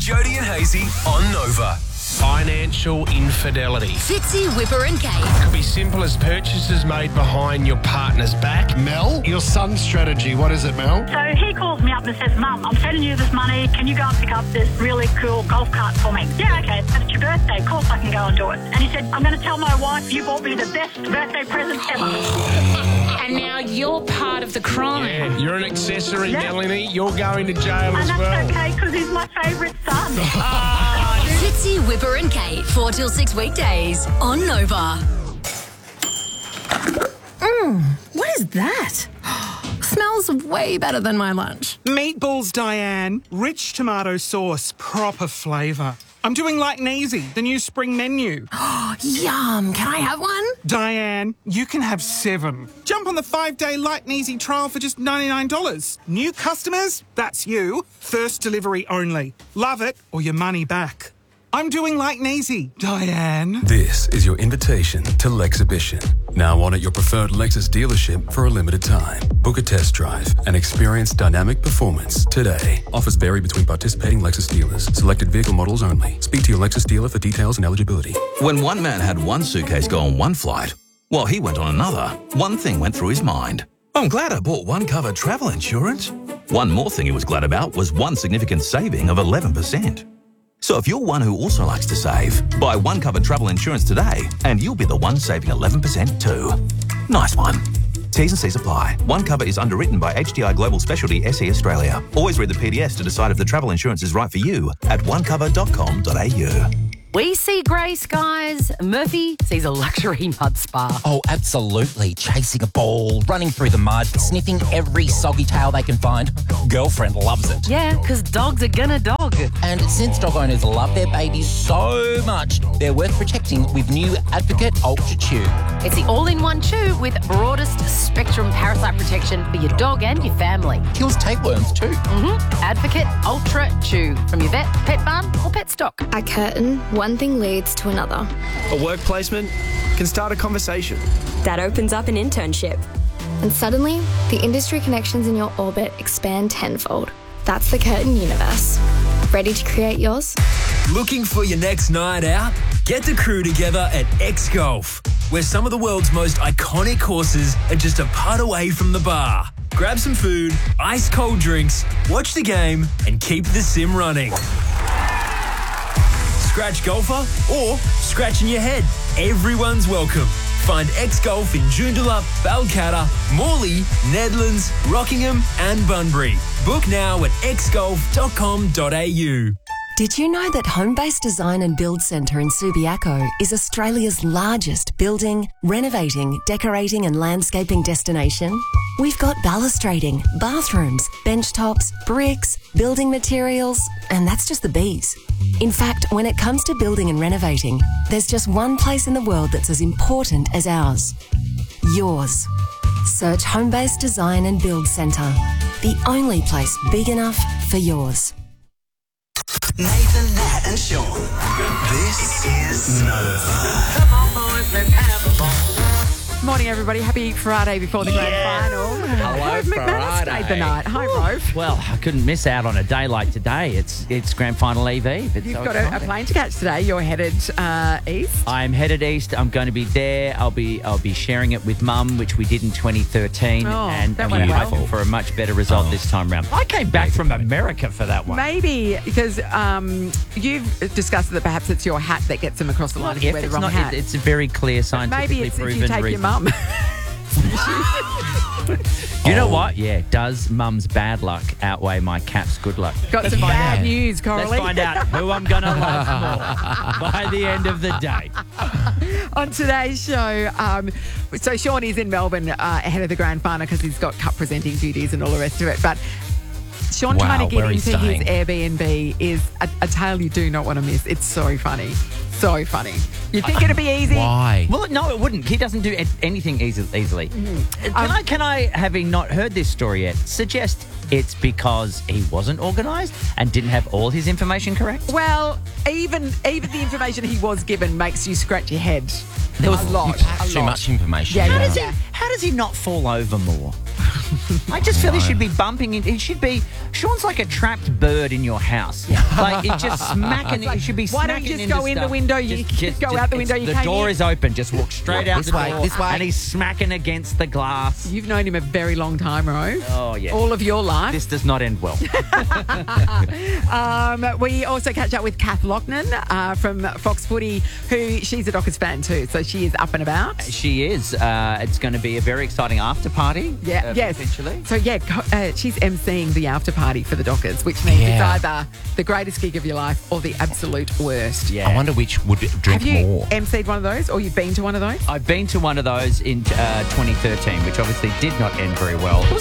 Jody and Hazy on Nova. Financial infidelity. Fitzy, Whipper and Kate. Could be simple as purchases made behind your partner's back. Mel, your son's strategy, what is it, Mel? So he calls me up and says, Mum, I'm sending you this money. Can you go and pick up this really cool golf cart for me? Yeah, okay. But it's your birthday. Of course I can go and do it. And he said, I'm going to tell my wife you bought me the best birthday present ever. And now you're part of the crime. Yeah, you're an accessory, Melanie. You're going to jail as And well. that's okay because he's my favourite son. Fitzy, Whipper and Kate. 4 till 6 weekdays on Nova. What is that? Smells way better than my lunch. Meatballs, Diane. Rich tomato sauce, proper flavour. I'm doing Light and Easy, the new spring menu. Yum. Can I have one? Diane, you can have 7. Jump on the 5-day Light and Easy trial for just $99. New customers? That's you. First delivery only. Love it or your money back. I'm doing Light and Easy, Diane. This is your invitation to Lexhibition. Now on at your preferred Lexus dealership for a limited time. Book a test drive and experience dynamic performance today. Offers vary between participating Lexus dealers. Selected vehicle models only. Speak to your Lexus dealer for details and eligibility. When one man had one suitcase go on one flight, while he went on another, one thing went through his mind. I'm glad I bought one cover travel insurance. One more thing he was glad about was one significant saving of 11%. So if you're one who also likes to save, buy one cover travel insurance today and you'll be the one saving 11% too. Nice one. T's and C's apply. One cover is underwritten by HDI Global Specialty SE Australia. Always read the PDS to decide if the travel insurance is right for you at onecover.com.au. We see grey skies. Murphy sees a luxury mud spa. Oh, absolutely. Chasing a ball, running through the mud, sniffing every soggy tail they can find. Girlfriend loves it. Yeah, because dogs are gonna dog. And since dog owners love their babies so much, they're worth protecting with new Advocate Ultra Chew. It's the all-in-one chew with broadest spectrum parasite protection for your dog and your family. Kills tapeworms too. Advocate Ultra Chew from your vet, pet barn or pet stock. At Curtin, one thing leads to another. A work placement can start a conversation. That opens up an internship. And suddenly, the industry connections in your orbit expand tenfold. That's the Curtin universe. Ready to create yours? Looking for your next night out? Get the crew together at X Golf, where some of the world's most iconic courses are just a putt away from the bar. Grab some food, ice cold drinks, watch the game, and keep the sim running. Scratch golfer or scratching your head. Everyone's welcome. Find X Golf in Joondalup, Balcatta, Morley, Nedlands, Rockingham and Bunbury. Book now at xgolf.com.au. Did you know that Homebase Design and Build Centre in Subiaco is Australia's largest building, renovating, decorating and landscaping destination? We've got balustrading, bathrooms, benchtops, bricks, building materials, and that's just the bees. In fact, when it comes to building and renovating, there's just one place in the world that's as important as ours. Yours. Search Homebase Design and Build Centre. The only place big enough for yours. Nathan, Nat and Sean. This is Nova. Come on, boys, let's have a ball. Morning, everybody. Happy Friday before the grand final. Hello, Rove McManus stayed the night. Hi, Rove. Well, I couldn't miss out on a day like today. It's grand final eve. It's You've so got exciting. a plane to catch today. You're headed east. I'm headed east. I'm going to be there. I'll be sharing it with Mum, which we did in 2013, and that we're went well. hoping for a much better result this time round. I came back from America for that one. Maybe because you've discussed that perhaps it's your hat that gets them across the line if you If wear the it's wrong not, hat. it's a very clear, scientifically Maybe it's if proven you take reason. your mum. You know what? Yeah, does Mum's bad luck outweigh my cat's good luck? Got some bad news, Coralie. Let's find out who I'm going to love more by the end of the day. On today's show, so Sean is in Melbourne ahead of the grand final because he's got cup presenting duties and all the rest of it. But Sean Wow, trying to get where are you into his staying? Airbnb is a tale you do not want to miss. It's so funny. So funny. You'd think it'd be easy. Why? Well, no, it wouldn't. He doesn't do anything easily. Can I, having not heard this story yet, suggest it's because he wasn't organised and didn't have all his information correct? Well, even the information he was given makes you scratch your head. There was a lot. Too much information. Yeah, How does he not fall over more? I just feel he should be bumping in. He should be. Sean's like a trapped bird in your house. Like he's just smacking. Like, he should be. why don't you just go in the window? You just go out the window. You the came door in. is open. Just walk straight out the door. This way. And he's smacking against the glass. You've known him a very long time, Ro. Oh yeah. All of your life. This does not end well. We also catch up with Kath Lochnan from Fox Footy, who she's a Dockers fan too, so she is up and about. She is. It's going to be a very exciting after party. Yeah, yes. Potentially. So she's emceeing the after party for the Dockers, which means it's either the greatest gig of your life or the absolute worst. Yeah. I wonder which would drink Have you more. emceed one of those, or you've been to one of those? I've been to one of those in 2013, which obviously did not end very well. It